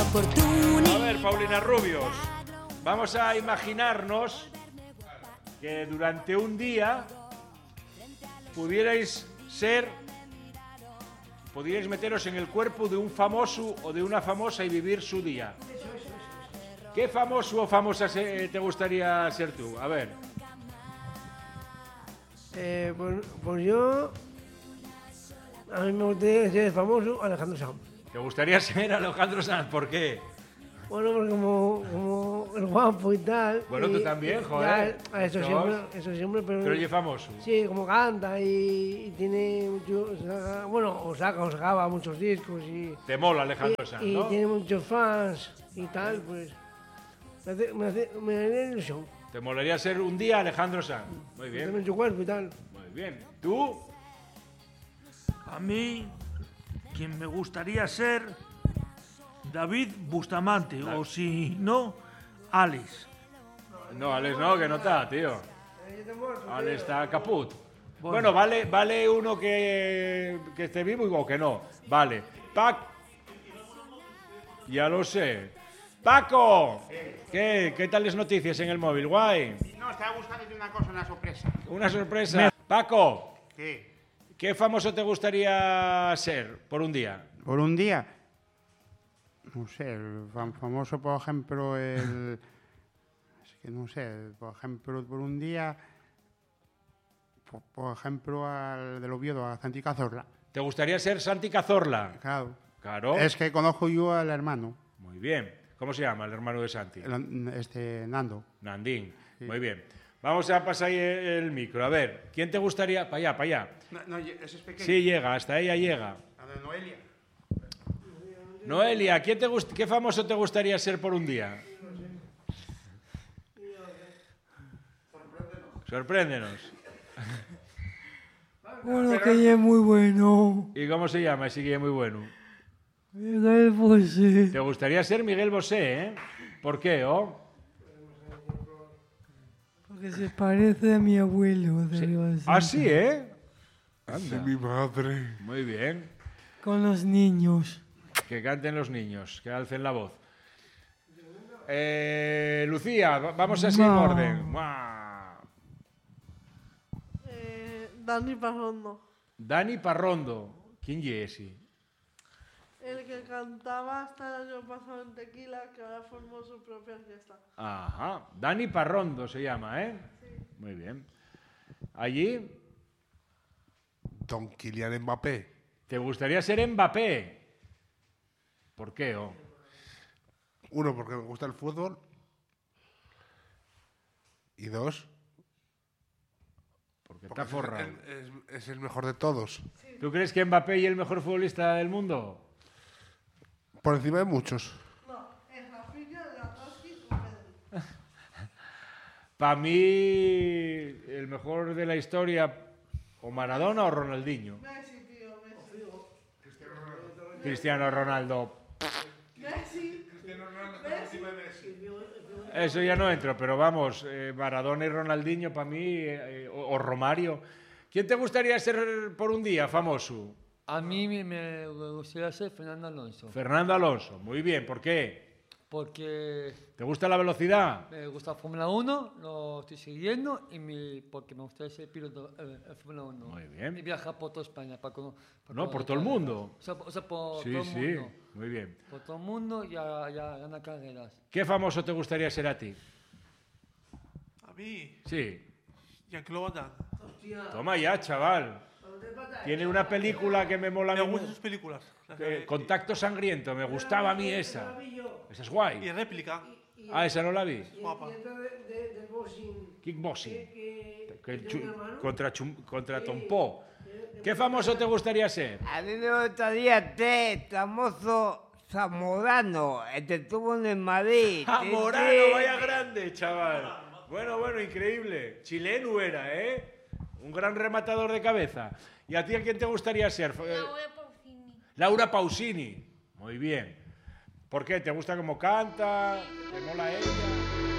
oportunidad. A ver, Paulina Rubios, vamos a imaginarnos que durante un día pudierais meteros en el cuerpo de un famoso o de una famosa y vivir su día. ¿Qué famoso o famosa te gustaría ser tú? A ver. Pues yo... A mí me gustaría ser famoso Alejandro Sanz. ¿Te gustaría ser Alejandro Sanz? ¿Por qué? Bueno, porque como el guapo y tal... Bueno, tú también, joder. Ya, eso siempre, pero... Pero oye, famoso. Sí, como canta y tiene mucho... Bueno, sacaba muchos discos y... Te mola Alejandro Sanz, y ¿no? tiene muchos fans y tal, pues... Me haría ilusión. ¿Te molaría ser un día Alejandro Sanz? Muy bien. También su cuerpo y tal. Muy bien. ¿Tú? A mí, quien me gustaría ser David Bustamante, o si no, Alex. No, Alex no, que no está, tío. Alex está caput. Bueno, vale uno que esté vivo o que no. Vale. Ya lo sé. ¡Paco! ¿Qué tal las noticias en el móvil? Guay. No, estaba buscando una cosa, una sorpresa. Una sorpresa. Paco, ¿Qué? ¿qué famoso te gustaría ser por un día? ¿Por un día? No sé, el famoso, por ejemplo, el... Es que no sé, por ejemplo, por un día... Por ejemplo, al del Oviedo, a Santi Cazorla. ¿Te gustaría ser Santi Cazorla? Claro. Claro. Es que conozco yo al hermano. Muy bien. ¿Cómo se llama el hermano de Santi? Nando. Nandín. Sí. Muy bien. Vamos a pasar ahí el micro. A ver, ¿quién te gustaría...? Para allá. No, ese es pequeño. Sí, llega, hasta ella llega. A de Noelia. Noelia, ¿qué famoso te gustaría ser por un día? Sorpréndenos. Bueno, que ya es muy bueno. ¿Y cómo se llama? Sí que es muy bueno. Miguel Bosé. ¿Te gustaría ser Miguel Bosé, eh? ¿Por qué, oh? Porque se parece a mi abuelo. Ah, sí, ¿eh? Es de mi madre. Muy bien. Con los niños. Que canten los niños, que alcen la voz. Lucía, vamos así en orden. Dani Parrondo. Dani Parrondo. ¿Quién es ese? El que cantaba hasta el año pasado en Tequila, que ahora formó su propia fiesta. Ajá. Dani Parrondo se llama, ¿eh? Sí. Muy bien. Allí. Don Kylian Mbappé. ¿Te gustaría ser Mbappé? ¿Por qué, oh? Uno, porque me gusta el fútbol. Y dos, porque está forrado. Es el mejor de todos. ¿Tú crees que Mbappé es el mejor futbolista del mundo? Por encima de muchos. No, es Rafinha, Lewandowski y Pedri. Para mí, el mejor de la historia, o Maradona o Ronaldinho. Messi, tío, Messi. Cristiano Ronaldo. Messi. Eso ya no entro, pero vamos, Maradona y Ronaldinho para mí, o Romario. ¿Quién te gustaría ser por un día famoso? A mí me gustaría ser Fernando Alonso. Fernando Alonso, muy bien, ¿por qué? Porque ¿Te gusta la velocidad? me gusta Fórmula 1, lo estoy siguiendo, porque me gustaría ser piloto de Fórmula 1. Muy bien. Y viajar por toda España. No, por todo el mundo. O sea, por Sí, todo el sí, mundo. muy bien. Por todo el mundo y a ganar carreras. ¿Qué famoso te gustaría ser a ti? A mí, Sí. Jean-Claude Van Damme. Toma ya, chaval. Tiene una película que me mola. Me gustan sus películas. Contacto Sangriento, me gustaba a mí esa. Esa es guay. Y réplica. Ah, esa no la vi. Guapa. Kickboxing. Contra Tompó. ¿Qué famoso te gustaría ser? A mí me gustaría ser famoso Zamorano, el que estuvo en el Madrid. Zamorano, vaya grande, chaval. Bueno, increíble. Chileno era, ¿eh? Un gran rematador de cabeza. ¿Y a ti a quién te gustaría ser? Laura Pausini. Laura Pausini. Muy bien. ¿Por qué? ¿Te gusta cómo canta? ¿Te mola ella?